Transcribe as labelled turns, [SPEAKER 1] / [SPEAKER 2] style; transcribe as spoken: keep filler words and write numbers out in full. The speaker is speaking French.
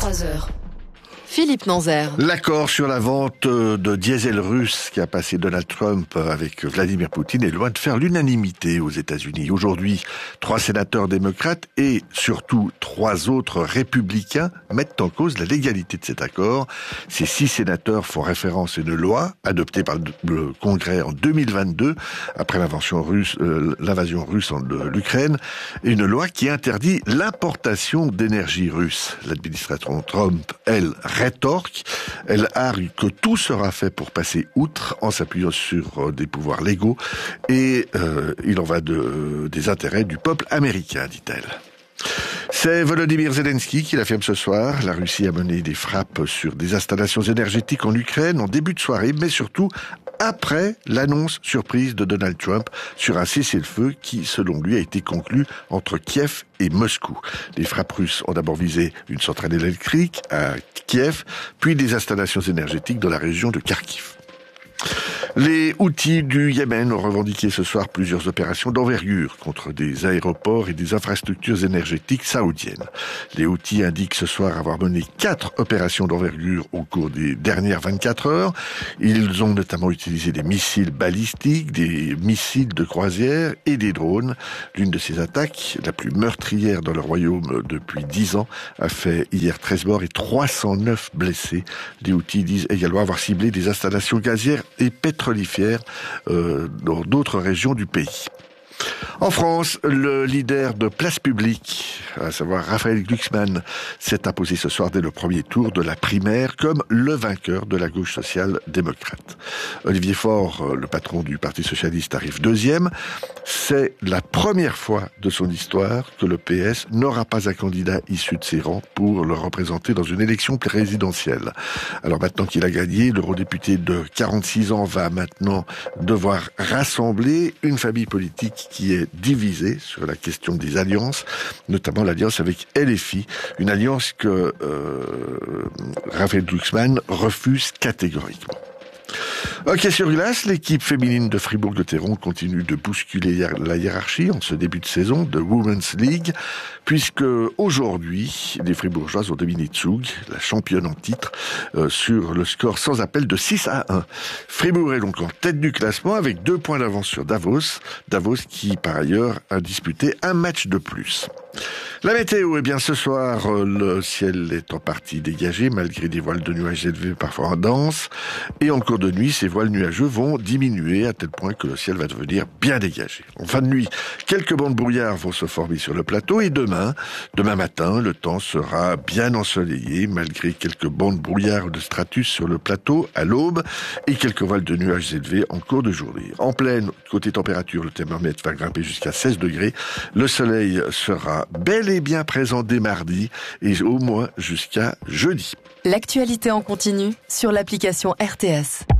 [SPEAKER 1] vingt-trois heures. Philippe Nanzer.
[SPEAKER 2] L'accord sur la vente de diesel russe qui a passé Donald Trump avec Vladimir Poutine est loin de faire l'unanimité aux États-Unis. Aujourd'hui, trois sénateurs démocrates et surtout trois autres républicains mettent en cause la légalité de cet accord. Ces six sénateurs font référence à une loi adoptée par le Congrès en deux mille vingt-deux après l'invasion russe, euh, l'invasion russe de l'Ukraine, une loi qui interdit l'importation d'énergie russe. L'administration Trump, elle, rétorque. Elle argue que tout sera fait pour passer outre en s'appuyant sur des pouvoirs légaux et euh, il en va de, des intérêts du peuple américain, dit-elle. C'est Volodymyr Zelensky qui l'affirme ce soir. La Russie a mené des frappes sur des installations énergétiques en Ukraine en début de soirée, mais surtout après l'annonce surprise de Donald Trump sur un cessez-le-feu qui, selon lui, a été conclu entre Kiev et Moscou. Les frappes russes ont d'abord visé une centrale électrique à Kiev, puis des installations énergétiques dans la région de Kharkiv. Les Houthis du Yémen ont revendiqué ce soir plusieurs opérations d'envergure contre des aéroports et des infrastructures énergétiques saoudiennes. Les Houthis indiquent ce soir avoir mené quatre opérations d'envergure au cours des dernières vingt-quatre heures. Ils ont notamment utilisé des missiles balistiques, des missiles de croisière et des drones. L'une de ces attaques, la plus meurtrière dans le royaume depuis dix ans, a fait hier treize morts et trois cent neuf blessés. Les Houthis disent également avoir ciblé des installations gazières et pétrolifères euh, dans d'autres régions du pays. En France, le leader de Place Publique, à savoir Raphaël Glucksmann, s'est imposé ce soir dès le premier tour de la primaire comme le vainqueur de la gauche social-démocrate. Olivier Faure, le patron du Parti socialiste, arrive deuxième. C'est la première fois de son histoire que le P S n'aura pas un candidat issu de ses rangs pour le représenter dans une élection présidentielle. Alors maintenant qu'il a gagné, l'eurodéputé de quarante-six ans va maintenant devoir rassembler une famille politique qui est divisée sur la question des alliances, notamment l'alliance avec L F I, une alliance que euh, Raphaël Glucksmann refuse catégoriquement. Hockey sur glace, l'équipe féminine de Fribourg-Gotteron continue de bousculer la hiérarchie en ce début de saison de Women's League, puisque aujourd'hui, les Fribourgeoises ont dominé Zug, la championne en titre, euh, sur le score sans appel de six à un. Fribourg est donc en tête du classement avec deux points d'avance sur Davos. Davos qui, par ailleurs, a disputé un match de plus. La météo, eh bien, ce soir, le ciel est en partie dégagé, malgré des voiles de nuages élevés parfois en dense. Et en cours de nuit, ces voiles nuageux vont diminuer à tel point que le ciel va devenir bien dégagé. En fin de nuit, quelques bancs de brouillard vont se former sur le plateau et demain, demain matin, le temps sera bien ensoleillé, malgré quelques bancs de brouillard de stratus sur le plateau à l'aube et quelques voiles de nuages élevés en cours de journée. En pleine, côté température, le thermomètre va grimper jusqu'à seize degrés. Le soleil sera bel et bien présent dès mardi et au moins jusqu'à jeudi.
[SPEAKER 1] L'actualité en continu sur l'application R T S.